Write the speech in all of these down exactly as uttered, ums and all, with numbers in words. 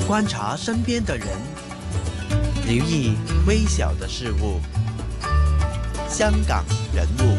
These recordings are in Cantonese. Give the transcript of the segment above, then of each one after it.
觀察身邊的人，留意微小的事物。香港人物。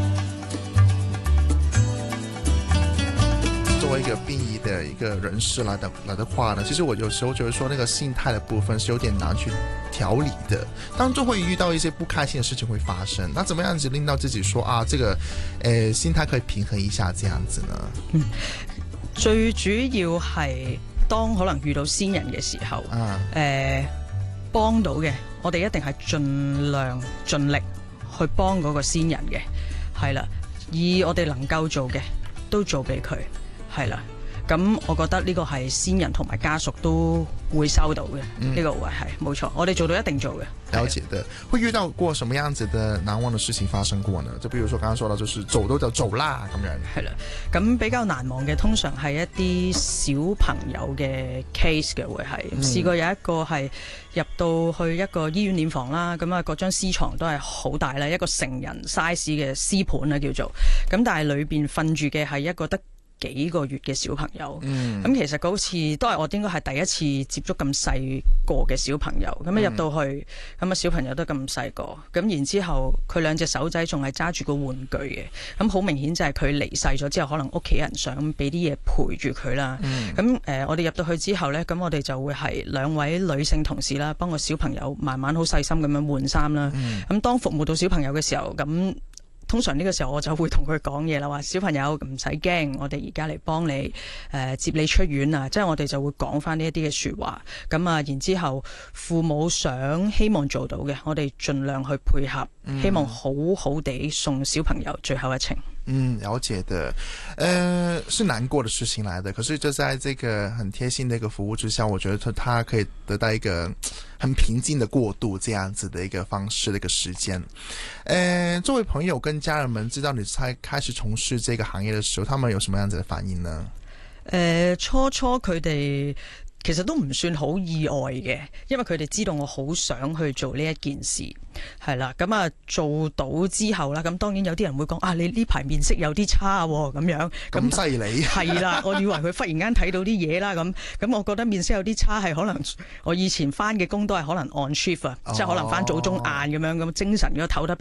作為一個殯儀的一個人士來的來的話呢，其實我有時候覺得說那個心態的部分是有點難去調理的，當中會遇到一些不開心的事情會發生，那怎麼樣子令到自己說啊，這個誒、呃、心態可以平衡一下這樣子呢？ 嗯，最主要係當可能遇到先人嘅時候，啊，誒、呃、幫到嘅，我哋一定係盡量盡力去幫嗰個先人嘅，係啦，以我哋能夠做嘅都做俾佢。係啦，咁我覺得呢個係先人同埋家屬都會收到嘅，呢、嗯這個會係冇錯，我哋做到一定做嘅。 了解的，會遇到過什麼樣子的難忘的事情發生過呢？就比如說剛剛說到，就是走都就走啦咁樣。係啦，咁比較難忘嘅通常係一啲小朋友嘅 case 嘅，會係試、嗯、過有一個係入到去一個醫院殮房啦，咁啊嗰張屍床都係好大啦，一個成人 size 嘅屍盤啊叫做，咁但係裏邊瞓住嘅係一個得幾個月嘅小朋友，咁、嗯、其實嗰次都係我應該係第一次接觸咁細個嘅小朋友，咁一入到去，咁啊小朋友都咁細個，咁然之後佢兩隻手仔仲係揸住個玩具嘅，咁好明顯就係佢離世咗之後，可能屋企人想俾啲嘢陪住佢啦。咁誒、嗯呃，我哋入到去之後呢，咁我哋就會係兩位女性同事啦，幫個小朋友慢慢好細心咁樣換衫啦。咁、嗯、當服務到小朋友嘅時候，咁通常呢個時候我就會同佢講嘢啦，話小朋友唔使驚，我哋而家嚟幫你誒、呃、接你出院啊，即係我哋就會講翻呢一啲嘅說話，咁啊然之後父母想希望做到嘅，我哋盡量去配合，嗯、希望好好地送小朋友最後一程。 嗯，了解的，呃，是難過的事情來的，可是就在這個很貼心的一個服務之下，我覺得他他可以得到一個很平靜的過渡，這樣子的一個方式的一個時間。呃，作為朋友跟家人們知道你才開始從事這個行業的時候，他們有什麼樣子的反應呢？ 呃，初初佢哋其實都唔算好意外嘅，因為佢哋知道我好想去做呢一件事，係啦，咁啊做到之後啦，咁當然有啲人會講啊，你呢排面色有啲差喎，咁樣咁犀利， 係啦，我以為佢忽然間睇到啲嘢啦，咁咁我覺得面色有啲差係可能我以前返嘅工都係可能 on shift 啊，即係可能返早中晏咁樣，咁精神如果唞得